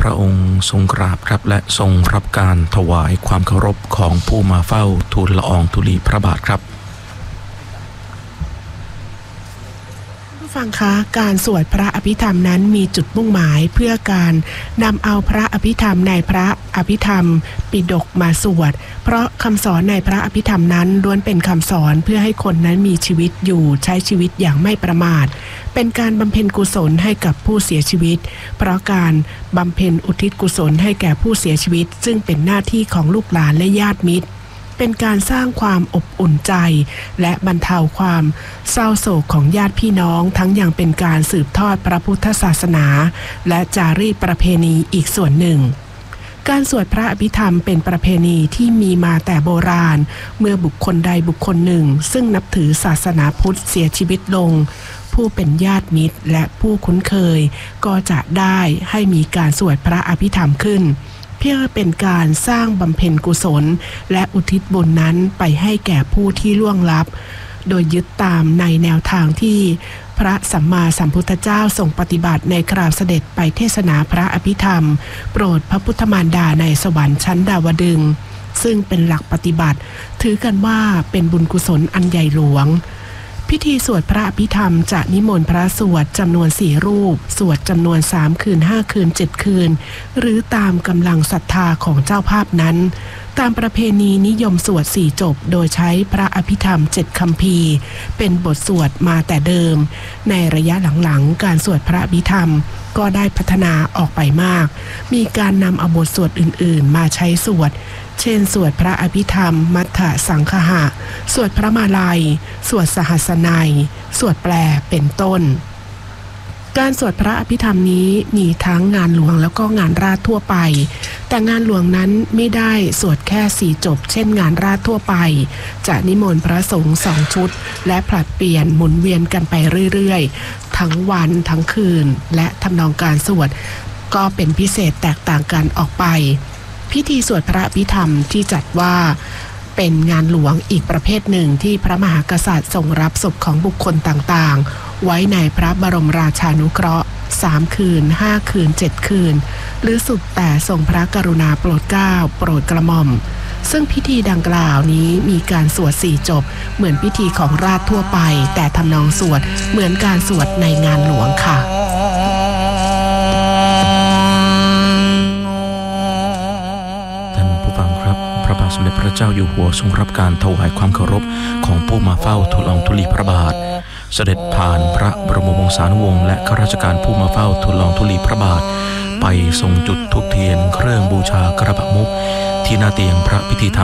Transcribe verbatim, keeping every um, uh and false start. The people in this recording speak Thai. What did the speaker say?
ระองค์ทรงกราบครับและทรงรับการถวายความเคารพของผู้มาเฝ้าทูลละอองธุลีพระบาทครับฟังคะการสวดพระอภิธรรมนั้นมีจุดมุ่งหมายเพื่อการนำเอาพระอภิธรรมในพระอภิธรรมปิฎกมาสวดเพราะคำสอนในพระอภิธรรมนั้นล้วนเป็นคำสอนเพื่อให้คนนั้นมีชีวิตอยู่ใช้ชีวิตอย่างไม่ประมาทเป็นการบำเพ็ญกุศลให้กับผู้เสียชีวิตเพราะการบำเพ็ญอุทิศกุศลให้แก่ผู้เสียชีวิตซึ่งเป็นหน้าที่ของลูกหลานและญาติมิตรเป็นการสร้างความอบอุ่นใจและบรรเทาความเศร้าโศกของญาติพี่น้องทั้งยังเป็นการสืบทอดพระพุทธศาสนาและจารีตประเพณีอีกส่วนหนึ่งการสวดพระอภิธรรมเป็นประเพณีที่มีมาแต่โบราณเมื่อบุคคลใดบุคคลหนึ่งซึ่งนับถือศาสนาพุทธเสียชีวิตลงผู้เป็นญาติมิตรและผู้คุ้นเคยก็จะได้ให้มีการสวดพระอภิธรรมขึ้นเพื่อเป็นการสร้างบำเพ็ญกุศลและอุทิศบุญนั้นไปให้แก่ผู้ที่ล่วงลับโดยยึดตามในแนวทางที่พระสัมมาสัมพุทธเจ้าทรงปฏิบัติในคราวเสด็จไปเทศนาพระอภิธรรมโปรดพระพุทธมารดาในสวรรค์ชั้นดาวดึงส์ซึ่งเป็นหลักปฏิบัติถือกันว่าเป็นบุญกุศลอันใหญ่หลวงพิธีสวดพระอภิธรรมจะนิมนต์พระสวดจำนวนสี่รูปสวดจำนวนสามคืนห้าคืนเจ็ดคืนหรือตามกำลังศรัทธาของเจ้าภาพนั้นตามประเพณีนิยมสวดสี่จบโดยใช้พระอภิธรรมเจ็ดคัมภีร์เป็นบทสวดมาแต่เดิมในระยะหลังๆการสวดพระอภิธรรมก็ได้พัฒนาออกไปมากมีการนำเอาบทสวดอื่นๆมาใช้สวดเช่นสวดพระอภิธรรมมัทธสังคหะสวดพระมาลัยสวดสหัสนัยสวดแปลเป็นต้นการสวดพระอภิธรรมนี้มีทั้งงานหลวงแล้วก็งานราษฎร์ทั่วไปแต่งานหลวงนั้นไม่ได้สวดแค่สี่จบเช่นงานราษฎร์ทั่วไปจะนิมนต์พระสงฆ์สองชุดและผลัดเปลี่ยนหมุนเวียนกันไปเรื่อยๆทั้งวันทั้งคืนและทำนองการสวดก็เป็นพิเศษแตกต่างกันออกไปพิธีสวดพระอภิธรรมที่จัดว่าเป็นงานหลวงอีกประเภทหนึ่งที่พระมหากษัตริย์ทรงรับศพของบุคคลต่างๆไว้ในพระบรมราชานุเคราะห์สามคืนห้าคืนเจ็ดคืนหรือสุดแต่ทรงพระกรุณาโปรดเกล้าโปรดกระหม่อมซึ่งพิธีดังกล่าวนี้มีการสวดสี่จบเหมือนพิธีของราษฎร์ทั่วไปแต่ทำนองสวดเหมือนการสวดในงานหลวงค่ะพระบาทสมเด็จพระเจ้าอยู่หัวทรงรับการถวายความเคารพของผู้มาเฝ้าทูลละอองธุลีพระบาทเสด็จผ่านพระบรมวงศานุวงศ์และข้าราชการผู้มาเฝ้าทูลละอองธุลีพระบาทไปทรงจุดธูปเทียนเครื่องบูชากระบะมุกที่หน้าเตียงพระพิธีธรรม